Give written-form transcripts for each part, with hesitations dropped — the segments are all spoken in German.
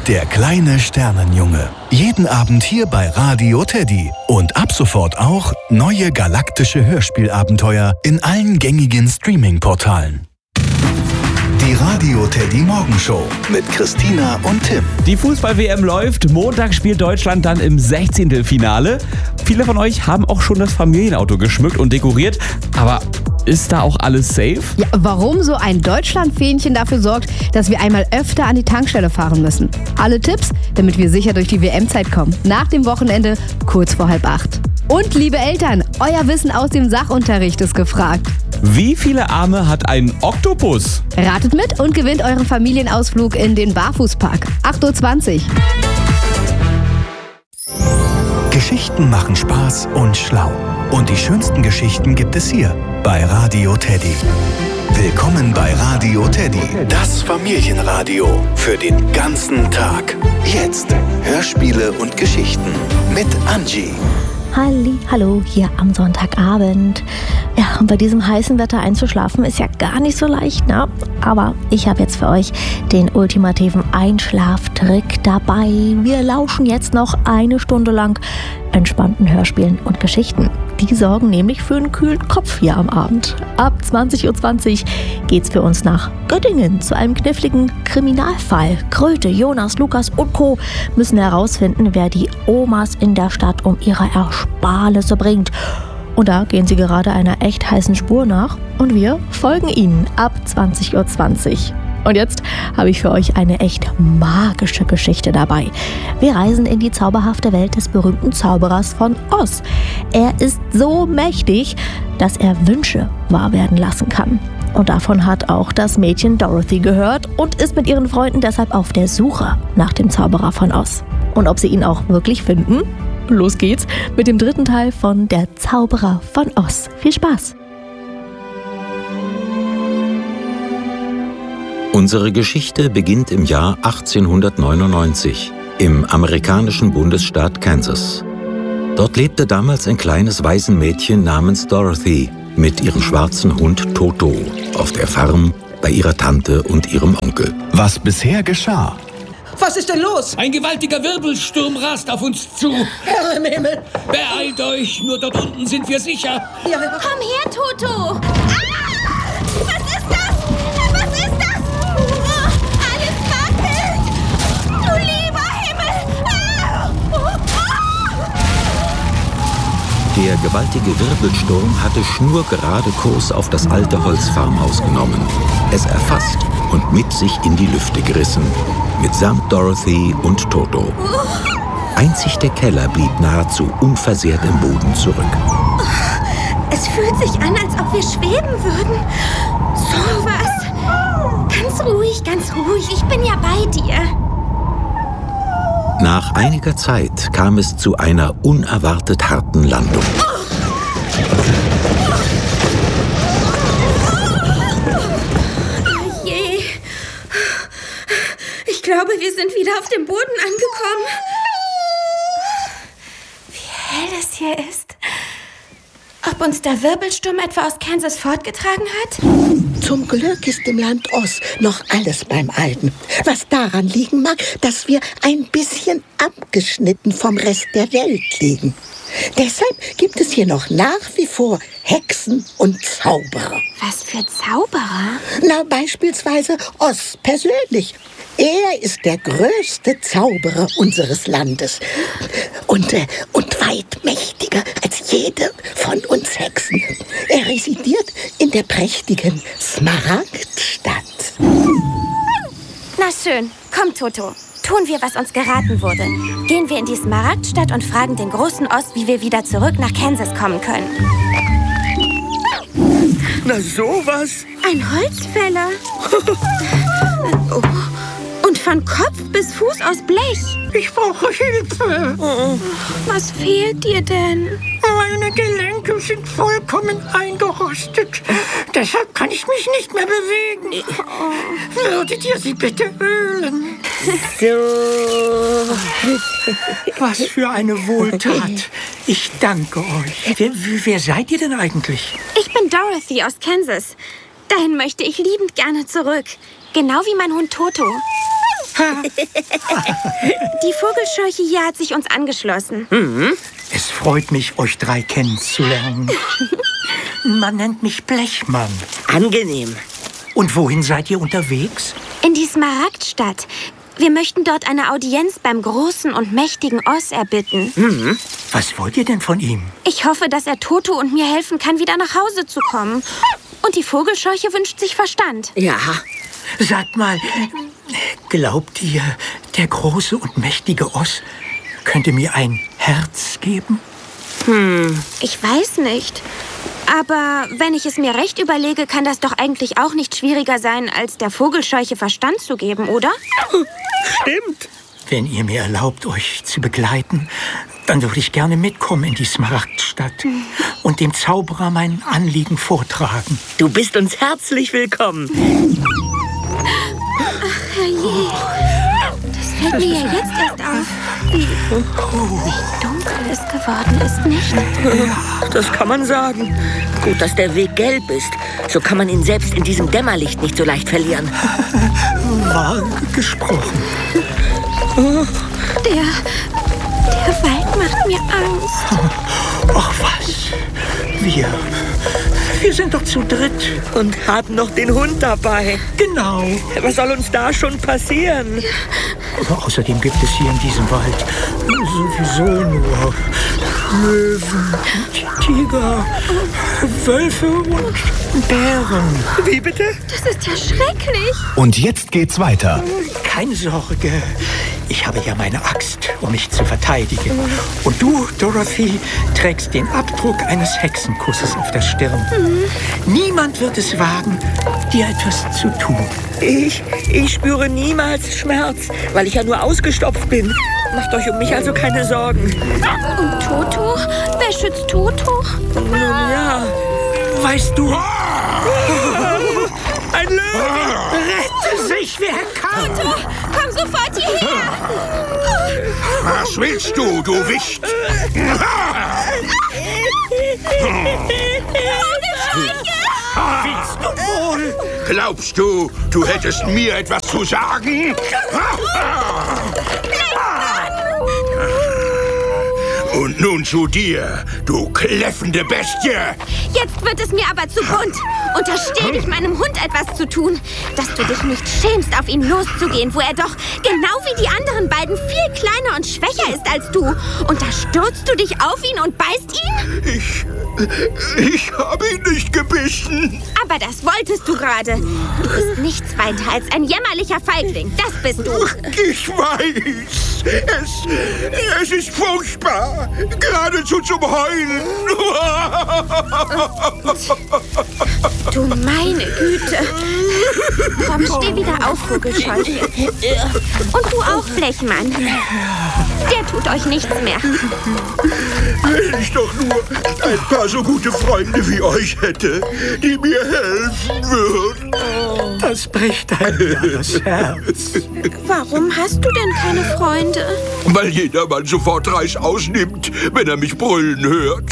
der kleine Sternenjunge. Jeden Abend hier bei Radio Teddy. Und ab sofort auch neue galaktische Hörspielabenteuer in allen gängigen Streaming-Portalen. Die Radio Teddy Morgenshow mit Christina und Tim. Die Fußball-WM läuft. Montag spielt Deutschland dann im 16. Finale. Viele von euch haben auch schon das Familienauto geschmückt und dekoriert. Aber ist da auch alles safe? Ja, warum so ein Deutschland-Fähnchen dafür sorgt, dass wir einmal öfter an die Tankstelle fahren müssen. Alle Tipps, damit wir sicher durch die WM-Zeit kommen. Nach dem Wochenende, kurz vor 7:30. Und liebe Eltern, euer Wissen aus dem Sachunterricht ist gefragt. Wie viele Arme hat ein Oktopus? Ratet mit und gewinnt euren Familienausflug in den Barfußpark. 8:20 Uhr. Geschichten machen Spaß und schlau. Und die schönsten Geschichten gibt es hier bei Radio Teddy. Willkommen bei Radio Teddy, das Familienradio für den ganzen Tag. Jetzt Hörspiele und Geschichten mit Angie. Hallo, hier am Sonntagabend. Ja, und bei diesem heißen Wetter einzuschlafen ist ja gar nicht so leicht, ne? Aber ich habe jetzt für euch den ultimativen Einschlaftrick dabei. Wir lauschen jetzt noch 1 Stunde lang entspannten Hörspielen und Geschichten. Die sorgen nämlich für einen kühlen Kopf hier am Abend. Ab 20:20 Uhr geht's für uns nach Göttingen zu einem kniffligen Kriminalfall. Kröte, Jonas, Lukas und Co. müssen herausfinden, wer die Omas in der Stadt um ihre Ersparnisse bringt. Und da gehen sie gerade einer echt heißen Spur nach und wir folgen ihnen ab 20:20 Uhr. Und jetzt habe ich für euch eine echt magische Geschichte dabei. Wir reisen in die zauberhafte Welt des berühmten Zauberers von Oz. Er ist so mächtig, dass er Wünsche wahr werden lassen kann. Und davon hat auch das Mädchen Dorothy gehört und ist mit ihren Freunden deshalb auf der Suche nach dem Zauberer von Oz. Und ob sie ihn auch wirklich finden? Los geht's mit dem 3. Teil von Der Zauberer von Oz. Viel Spaß! Unsere Geschichte beginnt im Jahr 1899 im amerikanischen Bundesstaat Kansas. Dort lebte damals ein kleines Waisenmädchen namens Dorothy mit ihrem schwarzen Hund Toto auf der Farm bei ihrer Tante und ihrem Onkel. Was bisher geschah. Was ist denn los? Ein gewaltiger Wirbelsturm rast auf uns zu. Herr im Himmel! Beeilt euch, nur dort unten sind wir sicher. Ja. Komm her, Toto! Was ist das? Was ist das? Oh, alles wackelt! Du lieber Himmel! Der gewaltige Wirbelsturm hatte schnurgerade Kurs auf das alte Holzfarmhaus genommen, es erfasst und mit sich in die Lüfte gerissen, mitsamt Dorothy und Toto. Einzig der Keller blieb nahezu unversehrt im Boden zurück. Es fühlt sich an, als ob wir schweben würden. So was. Ganz ruhig. Ich bin ja bei dir. Nach einiger Zeit kam es zu einer unerwartet harten Landung. Oh je. Ich glaube, wir sind wieder auf dem Boden angekommen. Wie hell es hier ist. Ob uns der Wirbelsturm etwa aus Kansas fortgetragen hat? Zum Glück ist im Land Oz noch alles beim Alten. Was daran liegen mag, dass wir ein bisschen abgeschnitten vom Rest der Welt liegen. Deshalb gibt es hier noch nach wie vor Hexen und Zauberer. Was für Zauberer? Na, beispielsweise Oz persönlich. Er ist der größte Zauberer unseres Landes. Und weit mächtiger als jede von uns Hexen. Er residiert in der prächtigen Smaragdstadt. Na schön. Komm, Toto. Tun wir, was uns geraten wurde. Gehen wir in die Smaragdstadt und fragen den großen Oz, wie wir wieder zurück nach Kansas kommen können. Na sowas? Ein Holzfäller. Oh. Und von Kopf bis Fuß aus Blech. Ich brauche Hilfe. Was fehlt dir denn? Meine Gelenke sind vollkommen eingerostet. Deshalb kann ich mich nicht mehr bewegen. Würdet ihr sie bitte ölen? Was für eine Wohltat. Ich danke euch. Wer seid ihr denn eigentlich? Ich bin Dorothy aus Kansas. Dahin möchte ich liebend gerne zurück. Genau wie mein Hund Toto. Die Vogelscheuche hier hat sich uns angeschlossen. Es freut mich, euch 3 kennenzulernen. Man nennt mich Blechmann. Angenehm. Und wohin seid ihr unterwegs? In die Smaragdstadt. Wir möchten dort eine Audienz beim großen und mächtigen Oz erbitten. Was wollt ihr denn von ihm? Ich hoffe, dass er Toto und mir helfen kann, wieder nach Hause zu kommen. Und die Vogelscheuche wünscht sich Verstand. Ja. Sagt mal, glaubt ihr, der große und mächtige Oz könnte mir ein Herz geben? Ich weiß nicht. Aber wenn ich es mir recht überlege, kann das doch eigentlich auch nicht schwieriger sein, als der Vogelscheuche Verstand zu geben, oder? Stimmt. Wenn ihr mir erlaubt, euch zu begleiten, dann würde ich gerne mitkommen in die Smaragdstadt und dem Zauberer mein Anliegen vortragen. Du bist uns herzlich willkommen. Ach, herrje. Das fällt mir ja jetzt erst auf. Wie dunkel es geworden ist, nicht? Ja, das kann man sagen. Gut, dass der Weg gelb ist. So kann man ihn selbst in diesem Dämmerlicht nicht so leicht verlieren. Wahr gesprochen. Der Wald macht mir Angst. Ach was, wir sind doch zu dritt. Und haben noch den Hund dabei. Genau. Was soll uns da schon passieren? Außerdem gibt es hier in diesem Wald sowieso nur Löwen, Tiger, Wölfe und Bären. Wie bitte? Das ist ja schrecklich. Und jetzt geht's weiter. Keine Sorge, ich habe ja meine Axt, um mich zu verteidigen. Und du, Dorothy, trägst den Abdruck eines Hexenkusses auf der Stirn. Niemand wird es wagen, dir etwas zu tun. Ich spüre niemals Schmerz, weil ich ja nur ausgestopft bin. Macht euch um mich also keine Sorgen. Und Toto? Wer schützt Toto? Nun ja. Weißt du, Ein Löwe! rette sich, wer kann! Toto, komm sofort hierher! Was willst du, du Wicht? Willst du wohl? Glaubst du, du hättest mir etwas zu sagen? Und nun zu dir, du kläffende Bestie! Jetzt wird es mir aber zu bunt. Untersteh dich, meinem Hund etwas zu tun. Dass du dich nicht schämst, auf ihn loszugehen, wo er doch, genau wie die anderen beiden, viel kleiner und schwächer ist als du. Und da stürzt du dich auf ihn und beißt ihn? Ich habe ihn nicht gebissen. Aber das wolltest du gerade. Du bist nichts weiter als ein jämmerlicher Feigling. Das bist du. Ich weiß. Es ist furchtbar. Geradezu zum Heulen. Du meine Güte. Komm, steh wieder auf, Vogelscheuche. Und du auch, Blechmann. Der tut euch nichts mehr. Wenn ich doch nur ein paar so gute Freunde wie euch hätte, die mir helfen würden. Das bricht einem ja das Herz. Warum hast du denn keine Freunde? Weil jedermann sofort Reiß ausnimmt, wenn er mich brüllen hört.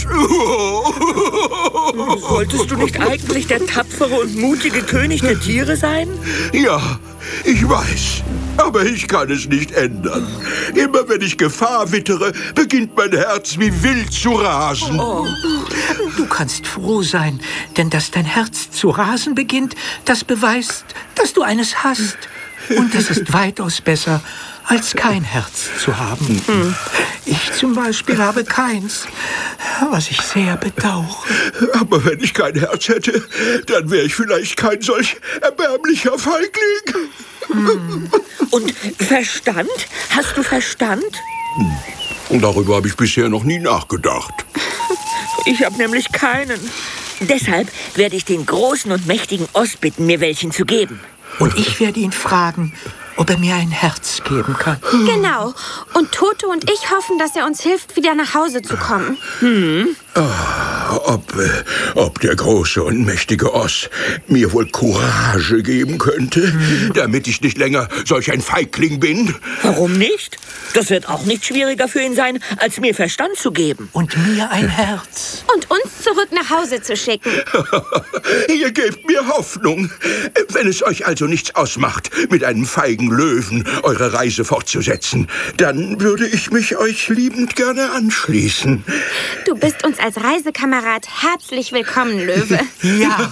Wolltest du nicht eigentlich der tapfere und mutige König der Tiere sein? Ja, ich weiß. Aber ich kann es nicht ändern. Immer wenn ich Gefahr wittere, beginnt mein Herz wie wild zu rasen. Du kannst froh sein, denn dass dein Herz zu rasen beginnt, das beweist, dass du eines hast. Und das ist weitaus besser, als kein Herz zu haben. Ich zum Beispiel habe keins, was ich sehr bedauere. Aber wenn ich kein Herz hätte, dann wäre ich vielleicht kein solch erbärmlicher Feigling. Und Verstand? Hast du Verstand? Darüber habe ich bisher noch nie nachgedacht. Ich habe nämlich keinen. Deshalb werde ich den großen und mächtigen Oz bitten, mir welchen zu geben. Und ich werde ihn fragen, ob er mir ein Herz geben kann. Genau. Und Toto und ich hoffen, dass er uns hilft, wieder nach Hause zu kommen. Ob der große und mächtige Oss mir wohl Courage geben könnte, damit ich nicht länger solch ein Feigling bin? Warum nicht? Das wird auch nicht schwieriger für ihn sein, als mir Verstand zu geben. Und mir ein Herz. Und uns zurück nach Hause zu schicken. Ihr gebt mir Hoffnung. Wenn es euch also nichts ausmacht, mit einem feigen Löwen eure Reise fortzusetzen, dann würde ich mich euch liebend gerne anschließen. Du bist uns als Reisekamerad herzlich willkommen, Löwe. Ja.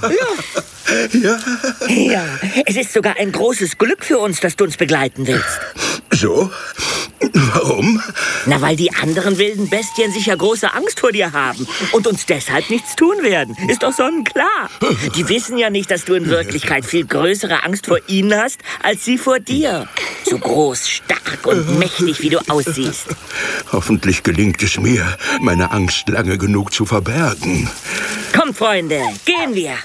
Ja, es ist sogar ein großes Glück für uns, dass du uns begleiten willst. So? Warum? Na, weil die anderen wilden Bestien sicher große Angst vor dir haben und uns deshalb nichts tun werden. Ist doch sonnenklar. Die wissen ja nicht, dass du in Wirklichkeit viel größere Angst vor ihnen hast, als sie vor dir. So groß, stark und mächtig, wie du aussiehst. Hoffentlich gelingt es mir, meine Angst lange genug zu verbergen. Kommt, Freunde, gehen wir.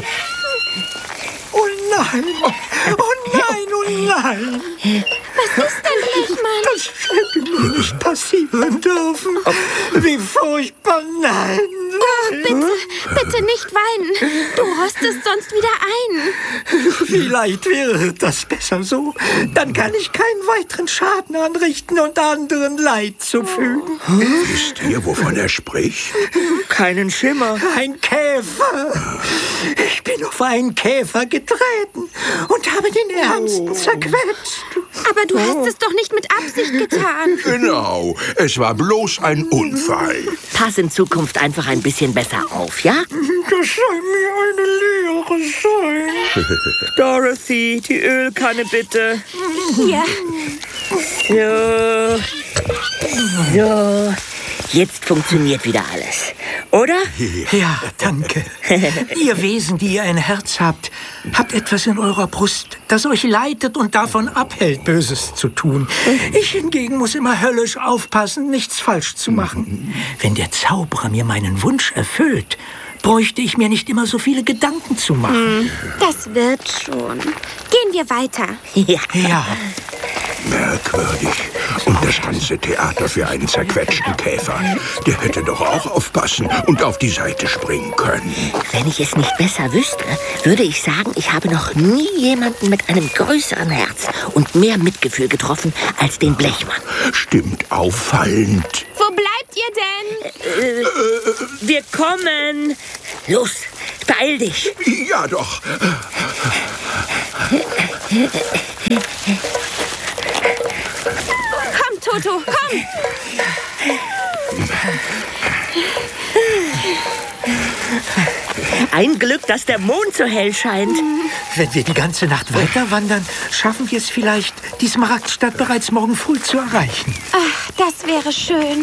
Oh nein! Oh nein, oh nein! Was ist denn, Blechmann? Das hätte mir nicht passieren dürfen. Wie furchtbar, nein! Oh, bitte nicht weinen. Du rostest sonst wieder ein. Vielleicht wäre das besser so. Dann kann ich keinen weiteren Schaden anrichten und anderen Leid zufügen. Wisst ihr, wovon er spricht? Keinen Schimmer. Ein Käfer. Ich bin auf einen Käfer getreten und habe den Ärmsten zerquetscht. Aber du hast es doch nicht mit Absicht getan. Genau, es war bloß ein Unfall. Pass in Zukunft einfach ein bisschen besser auf, ja? Das soll mir eine Lehre sein. Dorothy, die Ölkanne bitte. Hier. So. Jetzt funktioniert wieder alles, oder? Ja, danke. Ihr Wesen, die ihr ein Herz habt, habt etwas in eurer Brust, das euch leitet und davon abhält, Böses zu tun. Ich hingegen muss immer höllisch aufpassen, nichts falsch zu machen. Wenn der Zauberer mir meinen Wunsch erfüllt, bräuchte ich mir nicht immer so viele Gedanken zu machen. Das wird schon. Gehen wir weiter. Ja. Merkwürdig. Und das ganze Theater für einen zerquetschten Käfer. Der hätte doch auch aufpassen und auf die Seite springen können. Wenn ich es nicht besser wüsste, würde ich sagen, ich habe noch nie jemanden mit einem größeren Herz und mehr Mitgefühl getroffen als den Blechmann. Stimmt auffallend. Wo bleibt ihr denn? Wir kommen. Los, beeil dich. Ja doch. Komm, Toto, komm! Ein Glück, dass der Mond so hell scheint. Wenn wir die ganze Nacht weiter wandern, schaffen wir es vielleicht, die Smaragdstadt bereits morgen früh zu erreichen. Ach, das wäre schön.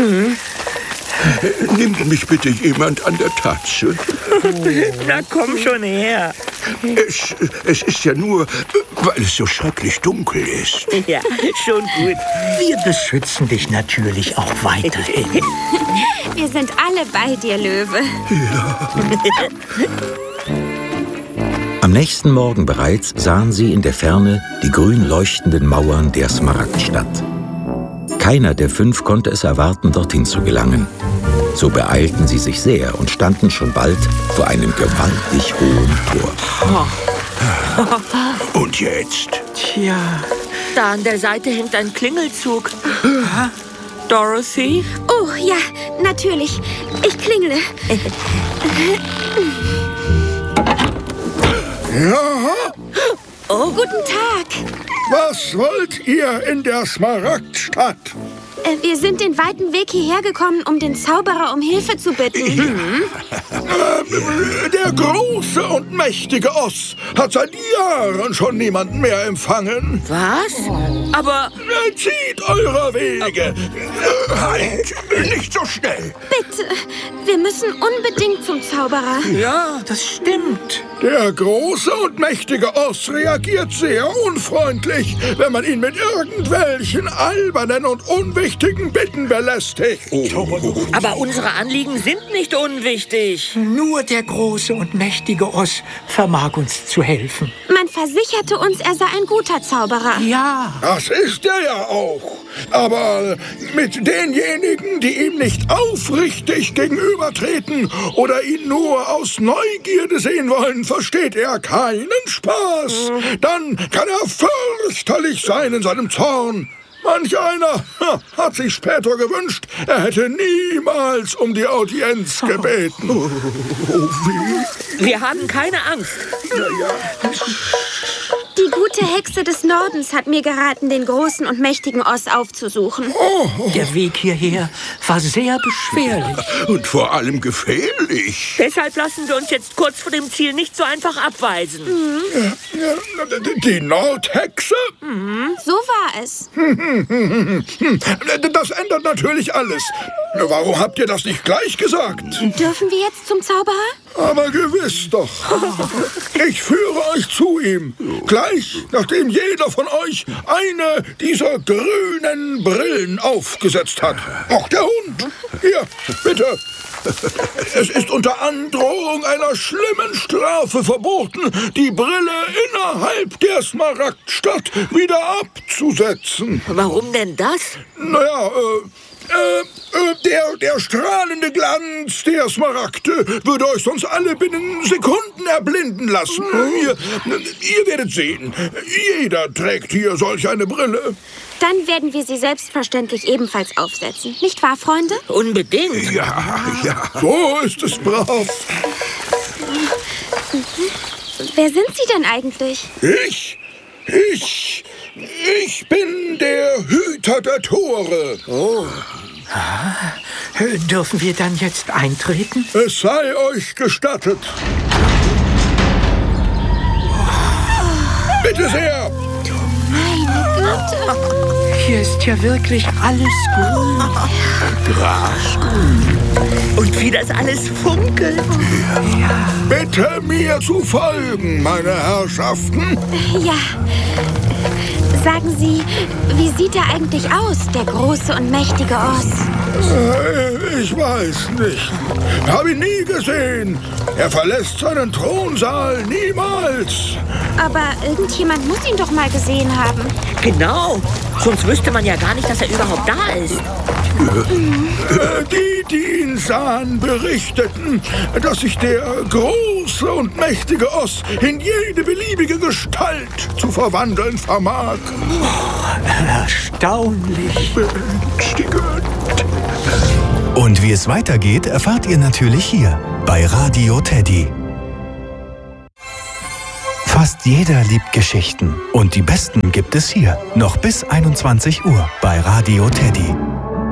Nimmt mich bitte jemand an der Tatze? Na, komm schon her. Es ist ja nur, weil es so schrecklich dunkel ist. Ja, schon gut. Wir beschützen dich natürlich auch weiterhin. Wir sind alle bei dir, Löwe. Am nächsten Morgen bereits sahen sie in der Ferne die grün leuchtenden Mauern der Smaragdstadt. Keiner der 5 konnte es erwarten, dorthin zu gelangen. So beeilten sie sich sehr und standen schon bald vor einem gewaltig hohen Tor. Und jetzt? Tja. Da an der Seite hängt ein Klingelzug. Dorothy? Oh, ja, natürlich. Ich klingele. Ja? Oh, guten Tag. Was wollt ihr in der Smaragdstadt? Wir sind den weiten Weg hierher gekommen, um den Zauberer um Hilfe zu bitten. Der große und mächtige Oss hat seit Jahren schon niemanden mehr empfangen. Was? Aber... Zieht eurer Wege. Halt, nicht so schnell. Bitte, wir müssen unbedingt zum Zauberer. Ja, das stimmt. Der große und mächtige Oss reagiert sehr unfreundlich, wenn man ihn mit irgendwelchen albernen und unwichtigen unwichtigen Bitten belästigt. Aber unsere Anliegen sind nicht unwichtig. Nur der große und mächtige Oz vermag uns zu helfen. Man versicherte uns, er sei ein guter Zauberer. Ja. Das ist er ja auch. Aber mit denjenigen, die ihm nicht aufrichtig gegenübertreten oder ihn nur aus Neugierde sehen wollen, versteht er keinen Spaß. Dann kann er fürchterlich sein in seinem Zorn. Manch einer hat sich später gewünscht, er hätte niemals um die Audienz gebeten. Wir haben keine Angst. Die gute Hexe des Nordens hat mir geraten, den großen und mächtigen Oz aufzusuchen. Der Weg hierher war sehr beschwerlich. Und vor allem gefährlich. Deshalb lassen wir uns jetzt kurz vor dem Ziel nicht so einfach abweisen. Die Nordhexe? So war es. Das ändert natürlich alles. Warum habt ihr das nicht gleich gesagt? Dürfen wir jetzt zum Zauberer? Aber gewiss doch. Ich führe euch zu ihm. Gleich, nachdem jeder von euch eine dieser grünen Brillen aufgesetzt hat. Auch der Hund. Hier, bitte. Es ist unter Androhung einer schlimmen Strafe verboten, die Brille innerhalb der Smaragdstadt wieder abzusetzen. Warum denn das? Naja, der strahlende Glanz der Smaragde würde euch sonst alle binnen Sekunden erblinden lassen. Ihr werdet sehen, jeder trägt hier solch eine Brille. Dann werden wir sie selbstverständlich ebenfalls aufsetzen. Nicht wahr, Freunde? Unbedingt. Ja, so ist es brav. Wer sind Sie denn eigentlich? Ich bin der Hüter der Tore. Oh. Dürfen wir dann jetzt eintreten? Es sei euch gestattet. Bitte sehr. Meine Güte. Hier ist ja wirklich alles grün. Grasgrün. Und wie das alles funkelt. Ja. Bitte mir zu folgen, meine Herrschaften. Ja. Sagen Sie, wie sieht er eigentlich aus, der große und mächtige Oz? Ich weiß nicht. Habe ihn nie gesehen. Er verlässt seinen Thronsaal niemals. Aber irgendjemand muss ihn doch mal gesehen haben. Genau. Sonst wüsste man ja gar nicht, dass er überhaupt da ist. Die ihn sahen, berichteten, dass sich der große und mächtige Oz in jede beliebige Gestalt zu verwandeln vermag. Erstaunlich. Beängstigend. Und wie es weitergeht, erfahrt ihr natürlich hier bei Radio Teddy. Fast jeder liebt Geschichten und die besten gibt es hier. Noch bis 21 Uhr bei Radio Teddy.